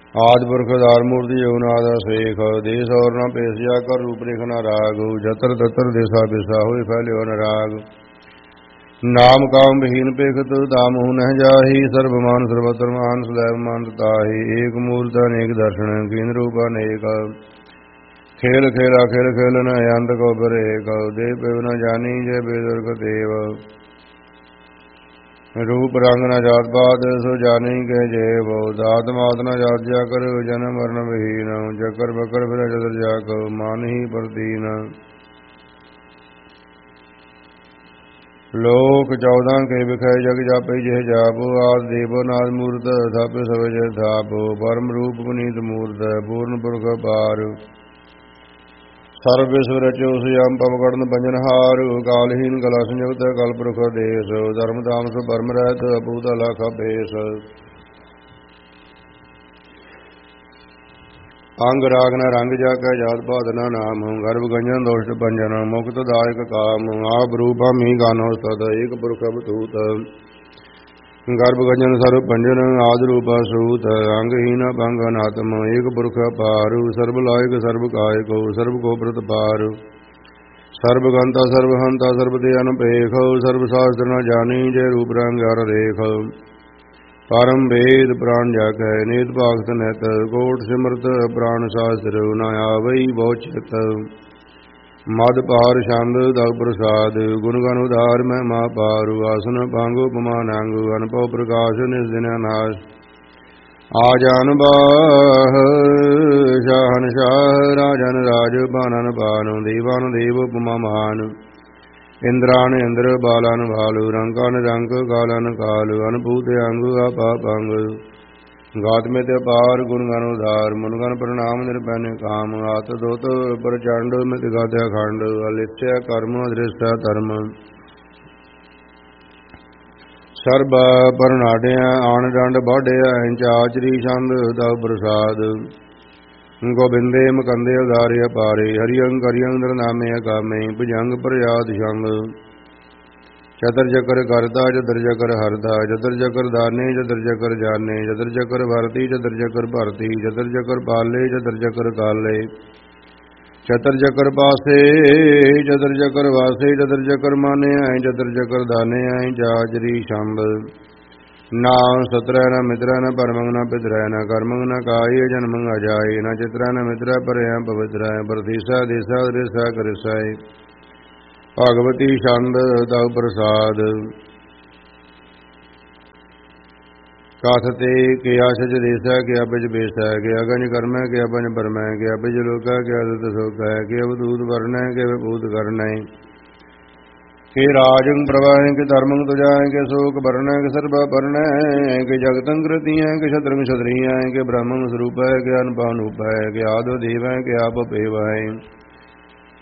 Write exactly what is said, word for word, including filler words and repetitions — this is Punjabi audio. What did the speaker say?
ਆਦਿ ਪੁਰਖ ਆਧਾਰ ਮੂਰਤੀ ਜਗੁਨਾਥ ਸੇਖ। ਦੇਸ ਔਰ ਨਾ ਪੇਸਿਆ ਕਰ ਰੂਪ ਰੇਖ ਨਾ ਰਾਗ। ਜਤਰ ਤਤਰ ਦੇਸਾ ਬਿਸਾ ਹੋਏ ਫੈਲਿਓ ਨ ਰਾਗ। ਨਾਮ ਕਾਮ ਬਹੀਨ ਪੇਖਤ ਦਾਮੁ ਨਹਿ ਜਾਹੀ। ਸਰਬ ਮਾਨ ਸਰਬਤਰ ਮਾਨ ਸदैव ਮਾਨਤ ਤਾਹੀ। ਏਕ ਮੂਰਤ ਅਨੇਕ ਦਰਸ਼ਨ ਕੀਨ ਰੂਪ ਅਨੇਕ। ਖੇਲ ਖੇਲਾ ਖੇਲ ਖੇਲਨ ਅੰਤ ਕੋ ਬਰੇਕ। ਦੇਵ ਪਿਵ ਨ ਜਾਨੀ ਜੈ ਬੇਦੁਰਗ ਦੇਵ। रूप रंग न जात पात सो जानी के जेव। दात मात न जात जा कर जन्म मरण विहीन। जकर बकर फिर जदर जाक मान ही परदीन। लोक चौदह के बिखय जग जापे जह जापो। आद देवो नाद मूर्त थापे सब जय थापो। परम रूप पुनीत मूर्त पूर्ण पुरख पार। ਸਰਬ ਵਿਸ਼ਵ ਰਚਿਓ ਸੁਯਮ ਪਵ ਕੜਨ ਪੰਜਨ ਹਾਰ। ਕਾਲਹੀਨ ਕਲਾ ਸੰਯੁਕਤ ਕਲਪੁਰਖ ਦੇਸ। ਧਰਮ ਧਾਮ ਸੋ ਪਰਮ ਰਹਿਤ ਅਪੂਤ ਅਲਖ ਬੇਸ। ਅੰਗ ਰਾਗ ਨ ਰੰਗ ਜਾ ਕੈ ਜਾਤ ਪਾਤ ਨ ਨਾਮ। ਗਰਭ ਗੰਜਨ ਦੋਸ਼ਟ ਪੰਜਨ ਮੁਕਤ ਦਾਇਕ ਕਾਮ। ਆਪ ਰੂਪਾ ਮੀ ਗਾਨੋ ਸਦ ਏਕ ਪੁਰਖ ਅਵਤੂਤ। ਗਰਭ ਗੰਜਨ ਸਰਬ ਪੰਜਨ ਆਦ ਰੂਪਾ ਸੂਤ। ਅੰਗਹੀਨ ਭੰਗ ਅਨਾਤਮ ਏਕ ਪੁਰਖ ਅਪਾਰ। ਸਰਬ ਲਾਇਕ ਸਰਬ ਕਾਇਕ ਸਰਬ ਕੋ ਪ੍ਰਤਪਾਰ। ਸਰਬ ਗੰਤਾ ਸਰਬ ਹੰਤਾ ਸਰਬ ਤੇ ਅਨਪੇਖ। ਸਰਬ ਸ਼ਾਸਤਰ ਨ ਜਾਨੀ ਜੈ ਰੂਪ ਰੰਗ ਹਰ ਰੇਖ। ਪਰਮ ਵੇਦ ਪ੍ਰਾਨ ਜਾਕੈ ਨੇਤ ਭਾਗਤ ਨਿਤ। ਕੋਟ ਸਿਮਰਤ ਪ੍ਰਾਨ ਸ਼ਾਸਤਰ ਨ ਆਵਈ ਬਹੁ ਚਿਤ। ਮਦ ਪਾਰ ਛੰਦ ਦਗ ਪ੍ਰਸਾਦ। ਗੁਣ ਗਨ ਉਧਾਰ ਮਹਿਮਾ ਪਾਰੂ। ਆਸਨ ਭੰਗ ਉਪਮਾ ਨੰਗ। ਅਨਭਉ ਪ੍ਰਕਾਸ਼ ਨਿਸ ਦਿਨ ਅਨਾਸ਼। ਆ ਜਾਨ ਬਾਹ ਸ਼ਾਹਨ ਸ਼ਾਹ ਰਾਜਨ ਰਾਜ। ਬਾਨਨ ਬਾਨ ਦੇਵਾਨ ਦੇਵ ਉਪਮਾ ਮਹਾਨ। ਇੰਦਰਾਨ ਇੰਦਰ ਬਾਲਨ ਬਾਲੂ। ਰੰਕਨ ਰੰਕ ਕਾਲਨ ਕਾਲ। ਅਨਭੂਤ ਅੰਗ ਆਪਾ ਭੰਗ। ਗਾਤ ਮੇ ਤੇ ਅਪਾਰ ਗੁਣ ਗਨ ਉਧਾਰ। ਮੁਨ ਗਨ ਪ੍ਰਣਾਮ ਨਿਰਭੈ ਕਾਮ। ਆਤ ਦੋਤ ਪ੍ਰਚੰਡ ਮਿਤ ਗਾਤਿਆ ਖੰਡ। ਅਲਿਪਿਆ ਕਰਮ ਅਦ੍ਰਿਸ਼ਟਾ ਧਰਮ। ਸਰਬ ਪਰਨਾਡਿਆ ਆਣ ਡੰਡ ਬਾਢਿਆ। ਚਾਚਰੀ ਛੰਦ ਦਗ ਪ੍ਰਸਾਦ। ਗੋਬਿੰਦੇ ਮਕੰਦੇ ਉਦਾਰਿਆ ਪਾਰੇ। ਹਰਿਅੰ ਕਰਿਅੰ ਨਿਰਨਾਮੇ ਅਕਾਮੇ। ਭੁਜੰਗ ਪ੍ਰਯਾਦ ਛੰਗ। ਚਤਰ ਚਕਰ ਕਰਤਾ ਚਤਰ ਚਕਰ ਹਰਦਾ। ਚਤਰ ਚਕਰ ਦਾਨੇ ਚਤਰ ਚਕਰ ਜਾਨੇ। ਚਤਰ ਚਕਰ ਭਰਤੀ ਚਤਰ ਚਕਰ ਭਰਤੀ। ਚਤਰ ਚਕਰ ਪਾਲੇ ਚਤਰ ਚਕਰ ਕਾਲੇ। ਚਤਰ ਚਕਰ ਪਾਸੇ ਚਤਰ ਚਕਰ ਵਾਸੇ। ਚਤਰ ਚਕਰ ਮਾਨੇ ਆਏ ਚਤਰ ਚਕਰ ਦਾਨੇ ਆਏ। ਚਾਚਰੀ ਛੰਦ। ਨਾਮ ਸਤਰੈ ਨ ਮਿਤਰੈ ਨ ਪਰਮੰਗ ਨ ਪਿਤਰੈ। ਨ ਕਰਮੰਗ ਨ ਕਾਈ ਜਨਮੰਗ ਅਜਾਏ। ਨ ਚਿਤਰੈ ਨ ਮਿਤਰੈ ਪਰਯ ਪਵਿਤਰੈ। ਪ੍ਰਤੀਸਾ ਦੇਸਾ ਦ੍ਰਿਸਾ ਕਰਿਸਾਏ। ਭਗਵਤੀ ਛੰਦ ਦਗ ਪ੍ਰਸਾਦ। ਕਥ ਤੇ ਕਿਆ ਸਚ ਦੇਸੈ ਕਿਆ ਬਿਜ ਬੇਸੈ। ਕਿਆ ਗੰਜ ਕਰਮੈ ਕਿਆ ਪੰਜ ਪਰਮੈ। ਕਿਆ ਬਿਜ ਲੋਕੈ ਕਿਆ ਦੁਤ ਸੋਕੈ। ਕਿਆ ਅਵਧੂਤ ਵਰਣੈ ਕਿਆ ਵਿਭੂਤ ਕਰਨੈ। ਕਿ ਰਾਜੰ ਪ੍ਰਵਾਹੈ ਕਿ ਧਰਮੰ ਤੁਜਾਇ। ਕਿ ਸੋਕ ਵਰਣੈ ਕਿ ਸਰਬਾ ਪਰਣੈ। ਕਿ ਜਗਤੰ ਕ੍ਰਿਤੀਐ ਕਿ ਛਤਰੰ ਛਤਰੀਐ। ਕਿ ਬ੍ਰਹਮੰ ਸਰੂਪੈ ਕਿ ਅਨੁਪਾ ਅਨੂਪੈ। ਕਿ ਆਦਿ ਦੇਵੈ ਕਿ ਆਪ ਭੇਵੈ।